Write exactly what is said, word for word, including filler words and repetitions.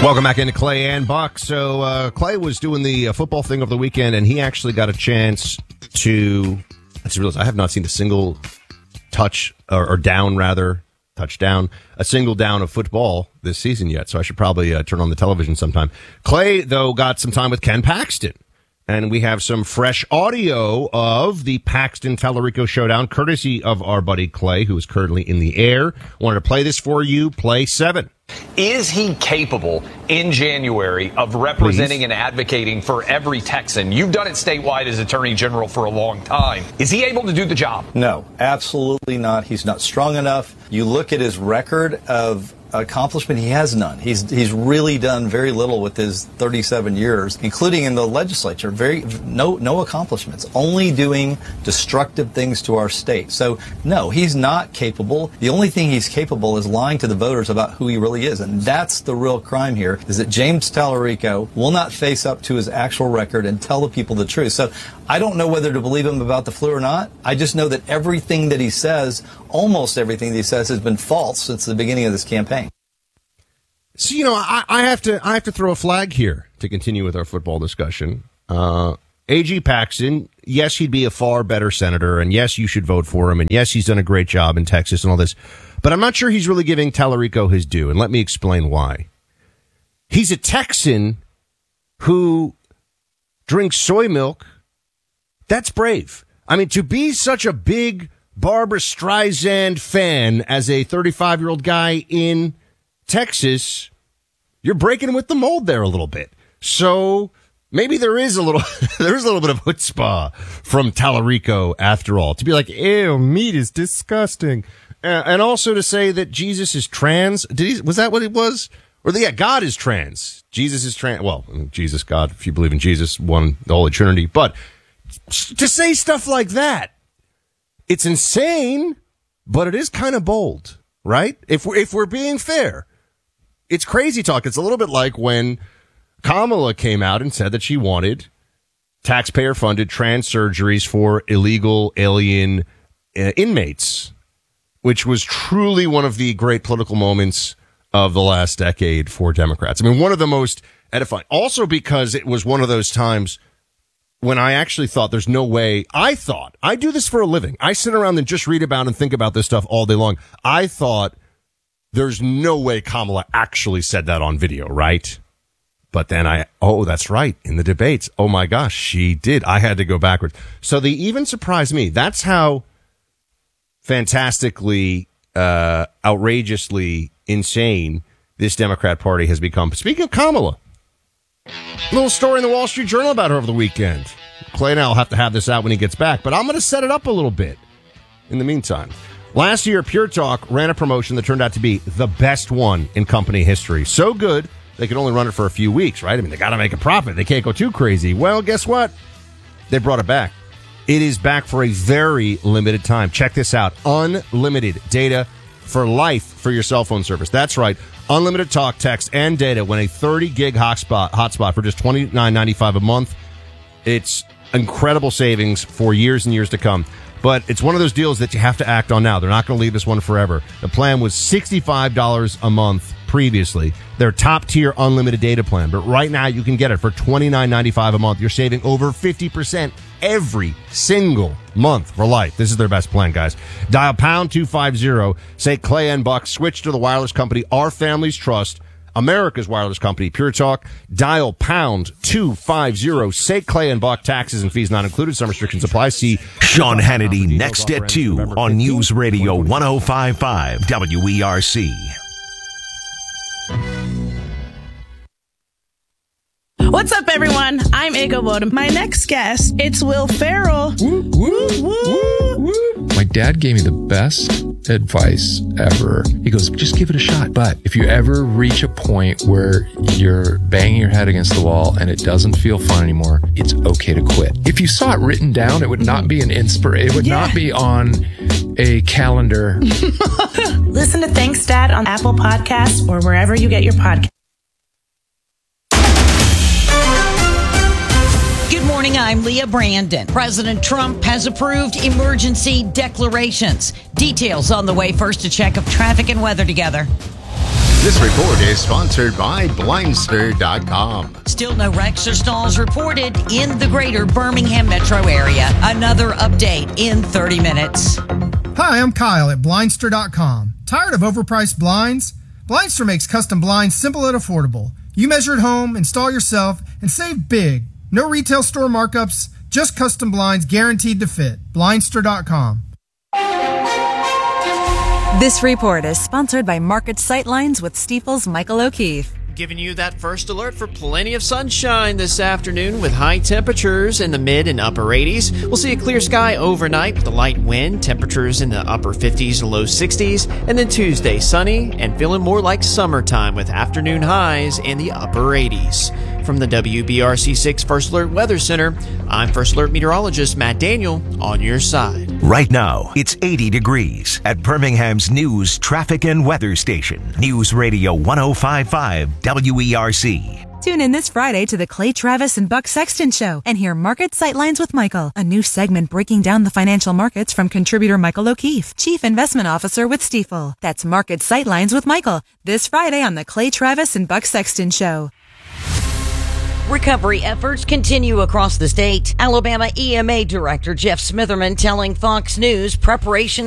Welcome back into Clay and Buck. So uh, Clay was doing the uh, football thing over the weekend, and he actually got a chance to. I just realized I have not seen a single touch or, or down, rather touchdown, a single down of football this season yet. So I should probably uh, turn on the television sometime. Clay, though, got some time with Ken Paxton, and we have some fresh audio of the Paxton Tallarico showdown, courtesy of our buddy Clay, who is currently in the air. Wanted to play this for you. Play seven. Is he capable in January of representing Please. and advocating for every Texan? You've done it statewide as Attorney General for a long time. Is he able to do the job? No, absolutely not. He's not strong enough. You look at his record of accomplishment, he has none. He's he's really done very little with his thirty-seven years, including in the legislature. Very no no accomplishments, only doing destructive things to our state. So no, he's not capable. The only thing he's capable is lying to the voters about who he really is, and that's the real crime here, is that James Tallarico will not face up to his actual record and tell the people the truth. So I don't know whether to believe him about the flu or not. I just know that everything that he says, almost everything that he says, has been false since the beginning of this campaign. So, you know, I, I have to I have to throw a flag here to continue with our football discussion. Uh, A G Paxton, yes, he'd be a far better senator, and yes, you should vote for him, and yes, he's done a great job in Texas and all this, but I'm not sure he's really giving Tallarico his due, and let me explain why. He's a Texan who drinks soy milk. That's brave. I mean, to be such a big Barbra Streisand fan as a thirty-five-year-old guy in Texas, you're breaking with the mold there a little bit. So maybe there is a little, there is a little bit of chutzpah from Tallarico after all, to be like, ew, meat is disgusting. Uh, and also to say that Jesus is trans. Did he, was that what it was? Or the, yeah, God is trans. Jesus is trans. Well, Jesus, God, if you believe in Jesus, one, the Holy Trinity. But to say stuff like that, it's insane, but it is kind of bold, right? If we're, if we're being fair. It's crazy talk. It's a little bit like when Kamala came out and said that she wanted taxpayer-funded trans surgeries for illegal alien uh, inmates, which was truly one of the great political moments of the last decade for Democrats. I mean, one of the most edifying. Also because it was one of those times when I actually thought there's no way. I thought, I do this for a living. I sit around and just read about and think about this stuff all day long. I thought, there's no way Kamala actually said that on video, right? But then I, oh, that's right, in the debates. Oh, my gosh, she did. I had to go backwards. So they even surprised me. That's how fantastically, uh, outrageously insane this Democrat Party has become. Speaking of Kamala, a little story in the Wall Street Journal about her over the weekend. Clay and I will have to have this out when he gets back, but I'm going to set it up a little bit in the meantime. Last year, Pure Talk ran a promotion that turned out to be the best one in company history. So good, they could only run it for a few weeks, right? I mean, they got to make a profit. They can't go too crazy. Well, guess what? They brought it back. It is back for a very limited time. Check this out. Unlimited data for life for your cell phone service. That's right. Unlimited talk, text, and data when a thirty gig hotspot, hotspot for just twenty-nine ninety-five a month. It's incredible savings for years and years to come. But it's one of those deals that you have to act on now. They're not going to leave this one forever. The plan was sixty-five dollars a month previously. Their top-tier unlimited data plan. But right now, you can get it for twenty-nine ninety-five a month. You're saving over fifty percent every single month for life. This is their best plan, guys. Dial pound two fifty. Say Clay and Buck. Switch to the wireless company our families trust. America's wireless company, Pure Talk. Dial pound two fifty. Say Clay and Buck. Taxes and fees not included. Some restrictions apply. See Sean Hannity next at two on News Radio one oh five point five W E R C. What's up, everyone? I'm Ego Bodum. My next guest, it's Will Ferrell. Woo, woo, woo, woo. My dad gave me the best advice ever. He goes, just give it a shot. But if you ever reach a point where you're banging your head against the wall and it doesn't feel fun anymore, it's okay to quit. If you saw it written down, it would not be an inspiration. It would yeah. not be on a calendar. Listen to Thanks, Dad on Apple Podcasts or wherever you get your podcasts. Good morning, I'm Leah Brandon. President Trump has approved emergency declarations. Details on the way. First, a check of traffic and weather together. This report is sponsored by Blindster dot com. Still no wrecks or stalls reported in the greater Birmingham metro area. Another update in thirty minutes. Hi, I'm Kyle at Blindster dot com. Tired of overpriced blinds? Blindster makes custom blinds simple and affordable. You measure at home, install yourself, and save big. No retail store markups, just custom blinds guaranteed to fit. Blindster dot com. This report is sponsored by Market Sightlines with Stifel's Michael O'Keefe. Giving you that first alert for plenty of sunshine this afternoon with high temperatures in the mid and upper eighties. We'll see a clear sky overnight with a light wind, temperatures in the upper fifties to low sixties, and then Tuesday sunny and feeling more like summertime with afternoon highs in the upper eighties. From the W B R C six First Alert Weather Center, I'm First Alert Meteorologist Matt Daniel on your side. Right now, it's eighty degrees at Birmingham's news, traffic, and weather station. News Radio one oh five point five W E R C. Tune in this Friday to the Clay Travis and Buck Sexton Show and hear Market Sightlines with Michael, a new segment breaking down the financial markets from contributor Michael O'Keefe, Chief Investment Officer with Stifel. That's Market Sightlines with Michael, this Friday on the Clay Travis and Buck Sexton Show. Recovery efforts continue across the state. Alabama E M A Director Jeff Smitherman telling Fox News preparation